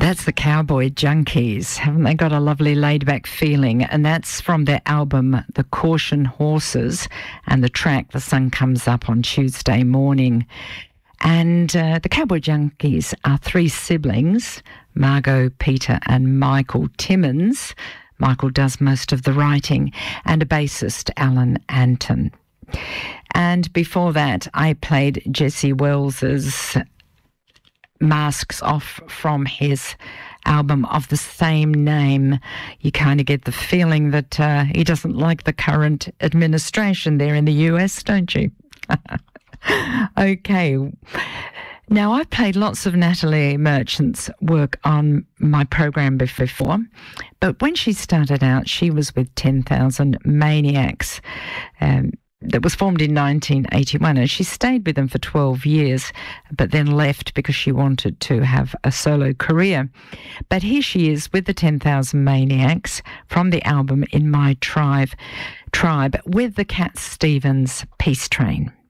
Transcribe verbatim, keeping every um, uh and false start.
That's the Cowboy Junkies. Haven't they got a lovely laid-back feeling? And that's from their album, The Caution Horses, and the track, The Sun Comes Up on Tuesday Morning. And uh, the Cowboy Junkies are three siblings, Margot, Peter and Michael Timmins. Michael does most of the writing, and a bassist, Alan Anton. And before that, I played Jesse Wells's Masks Off from his album of the same name. You kind of get the feeling that uh, he doesn't like the current administration there in the U S, don't you? Okay. Now, I've played lots of Natalie Merchant's work on my program before, but when she started out, she was with ten thousand Maniacs. Um, that was formed in nineteen eighty-one, and she stayed with them for twelve years, but then left because she wanted to have a solo career. But here she is with the ten thousand Maniacs from the album In My Tribe, Tribe with the Cat Stevens Peace Train.